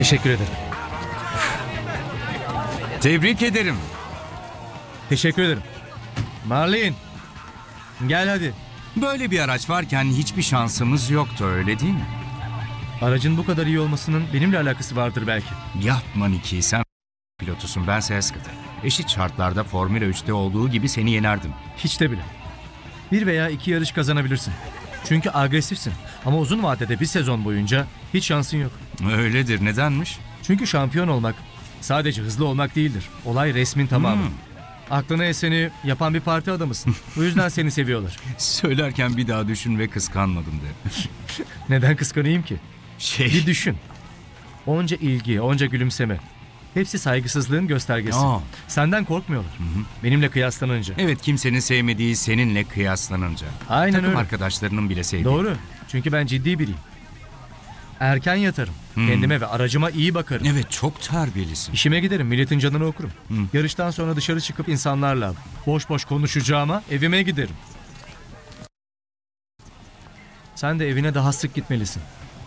Teşekkür ederim. Tebrik ederim. Teşekkür ederim. Marlin, gel hadi. Böyle bir araç varken hiçbir şansımız yoktu, öyle değil mi? Aracın bu kadar iyi olmasının benimle alakası vardır belki. Yapma Nicky, sen pilotusun, ben Seskat'ı. Eşit şartlarda Formula 3'te olduğu gibi seni yenerdim. Hiç de bile. 1 veya 2 yarış kazanabilirsin. Çünkü agresifsin. Ama uzun vadede bir sezon boyunca hiç şansın yok. Öyledir, nedenmiş? Çünkü şampiyon olmak sadece hızlı olmak değildir. Olay resmin tamamı. Aklına eseni yapan bir parti adamısın. Bu yüzden seni seviyorlar. Söylerken bir daha düşün ve kıskanmadım de. Neden kıskanayım ki? Bir düşün. Onca ilgi, onca gülümseme. Hepsi saygısızlığın göstergesi. Aa. Senden korkmuyorlar. Benimle kıyaslanınca. Evet, kimsenin sevmediği seninle kıyaslanınca. Aynen Takım öyle. arkadaşlarının bile sevdiği. Doğru. Çünkü ben ciddi biriyim. Erken yatarım. Kendime ve aracıma iyi bakarım. Evet, çok terbiyelisin. İşime giderim, milletin canını okurum. Yarıştan sonra dışarı çıkıp insanlarla boş boş konuşacağıma evime giderim. Sen de evine daha sık gitmelisin.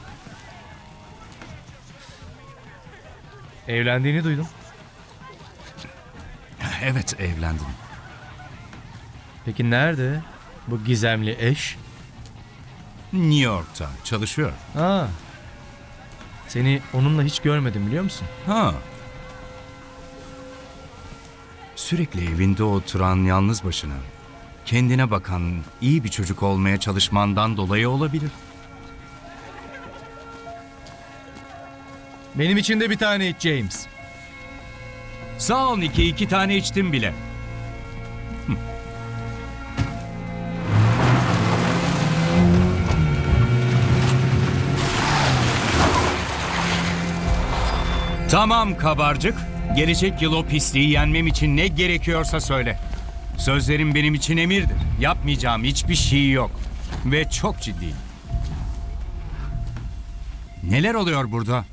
Evlendiğini duydum. Evet, evlendim. Peki nerede bu gizemli eş? New York'ta çalışıyor. Aa, seni onunla hiç görmedim biliyor musun? Ha. Sürekli evinde oturan yalnız başına, kendine bakan, iyi bir çocuk olmaya çalışmandan dolayı olabilir. Benim için de bir tane iç James. Sağ ol Nicky, 2 tane içtim bile. Tamam kabarcık. Gelecek yıl o pisliği yenmem için ne gerekiyorsa söyle. Sözlerim benim için emirdir. Yapmayacağım hiçbir şey yok. Ve çok ciddiyim. Neler oluyor burada?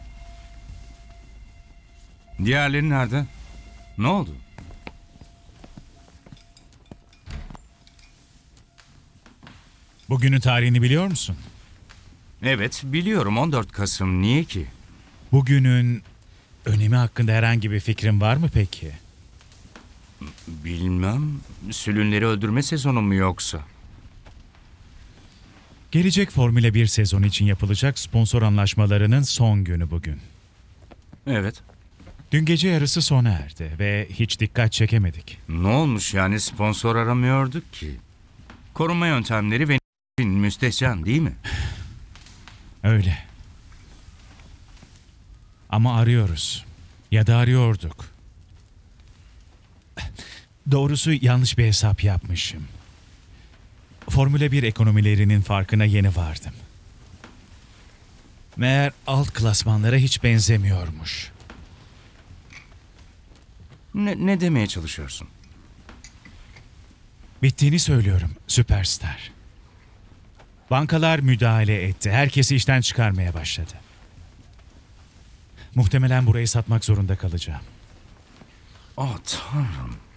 Diğerleri nerede? Ne oldu? Bugünün tarihini biliyor musun? Evet, biliyorum, 14 Kasım. Niye ki? Bugünün önemi hakkında herhangi bir fikrin var mı peki? Bilmem. Sülünleri öldürme sezonu mu yoksa? Gelecek Formula 1 sezonu için yapılacak sponsor anlaşmalarının son günü bugün. Evet. Dün gece yarısı sona erdi ve hiç dikkat çekemedik. Ne olmuş yani, sponsor aramıyorduk ki? Korunma yöntemleri ve müstehcen değil mi? Öyle. Ama arıyoruz. Ya da arıyorduk. Doğrusu yanlış bir hesap yapmışım. Formula 1 ekonomilerinin farkına yeni vardım. Meğer alt klasmanlara hiç benzemiyormuş. Ne demeye çalışıyorsun? Bittiğini söylüyorum, süperstar. Bankalar müdahale etti. Herkesi işten çıkarmaya başladı. Muhtemelen burayı satmak zorunda kalacağım. Ah Tanrım.